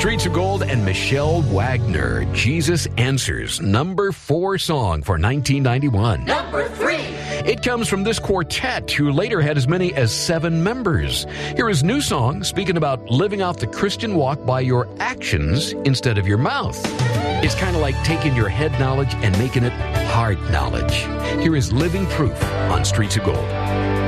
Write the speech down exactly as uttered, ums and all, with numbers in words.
Streets of Gold and Michelle Wagner, Jesus Answers, number four song for nineteen ninety-one. Number three. It comes from this quartet, who later had as many as seven members. Here is new song speaking about living out the Christian walk by your actions instead of your mouth. It's kind of like taking your head knowledge and making it heart knowledge. Here is Living Proof on Streets of Gold.